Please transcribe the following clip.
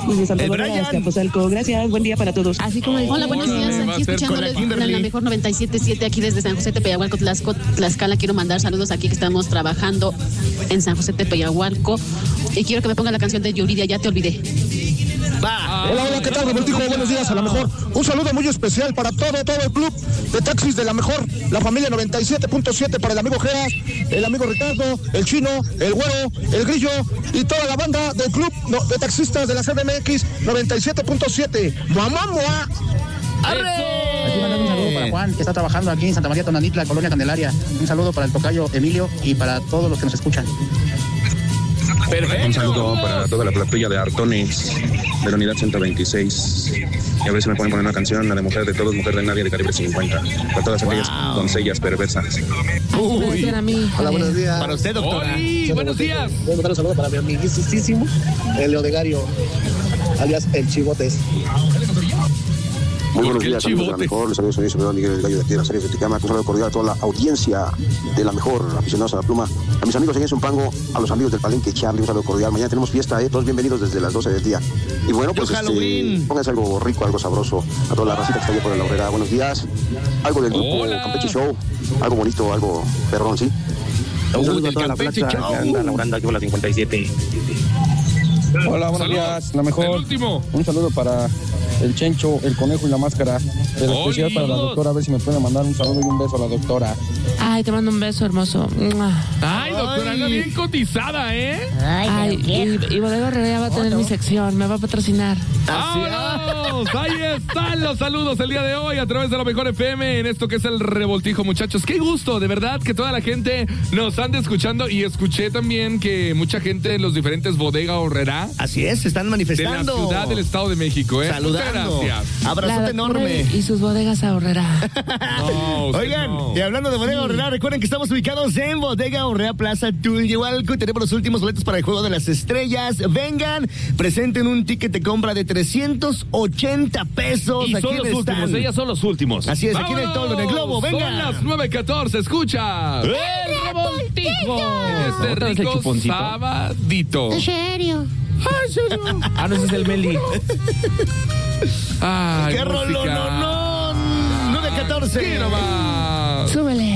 y de Santa Bárbara hasta Azcapotzalco. Gracias, buen día para todos. Así como hola, buenos días, aquí escuchándoles en la mejor 97.7 aquí desde San José Tepeyahualco, Tlaxcala. Quiero mandar saludos aquí que estamos trabajando en San José Tepeyahualco y quiero que me ponga la canción de Yuridia, Ya te olvidé. Hola, ¿qué tal, Revoltijo? Buenos días, a la mejor. Un saludo muy especial para todo el club de taxis de la mejor, la familia 97.7, para el amigo Geras, el amigo Ricardo, el Chino, el Güero, el Grillo y toda la banda del club de taxistas de la CDMX 97.7. ¡Mamá! Aquí mandando un saludo para Juan, que está trabajando aquí en Santa María Tonanitla, Colonia Candelaria. Un saludo para el tocayo Emilio y para todos los que nos escuchan. Perfecto. Un saludo para toda la plantilla de Artones de la unidad 126. Y a ver si me pueden poner una canción, la de Mujer de Todos, Mujer de Nadie, de calibre 50. Para todas aquellas doncellas perversas. Uy. Hola, buenos días. Para usted, doctora. Oli, buenos días. Voy a mandar un saludo para mi amiguísimo, el Leodegario, alias el Chivotes. Muy buenos días, amigos de la mejor. Les saludo, soy Miguel del Gallo de aquí de la serie de Ticama. Un saludo cordial a toda la audiencia de la mejor, aficionados a la pluma. A mis amigos en Zumpango, a los amigos del Palenque Charlie, un saludo cordial. Mañana tenemos fiesta, todos bienvenidos desde las 12 del día. Y bueno, pues pónganse algo rico, algo sabroso. A toda la racita que está allá por la Aurrera. Buenos días. Algo del grupo Campeche Show. Algo bonito, algo perrón, ¿sí? Un saludo a toda la plaza que anda laburando aquí por la 57. Hola, buenos días. La mejor. Un saludo para el Chencho, el Conejo y la Máscara. Pero especial para la doctora, a ver si me puede mandar un saludo y un beso a la doctora. Ay, te mando un beso, hermoso. Ay, doctora, anda bien cotizada, ¿eh? Ay, y Bodega Aurrera ya va a tener mi sección, me va a patrocinar. ¡Vámonos! Ahí están los saludos el día de hoy a través de la Mejor FM en esto que es el Revoltijo, muchachos. Qué gusto, de verdad, que toda la gente nos ande escuchando y escuché también que mucha gente en los diferentes Bodega Aurrera. Así es, se están manifestando. De la ciudad del Estado de México, ¿eh? Saludando. Muchas gracias. Abrazote enorme. Y sus bodegas Aurrera. No, oigan, no. y hablando de Bodega Aurrera, recuerden que estamos ubicados en Bodega Aurrera Plaza Tulyehualco. Tenemos los últimos boletos para el Juego de las Estrellas. Vengan, presenten un ticket de compra de 380 pesos. Y aquí son los últimos, ellas son los últimos. Así es, aquí en el Toldo, en el Globo, venga. Son las 9:14, escucha. ¡El Revoltijo! En este rico sabadito. ¿En serio? ¿En serio? Ah, no, ese es el Meli. Ay, ¡Qué rolón! 9:14. ¿Qué nomás? Súbele.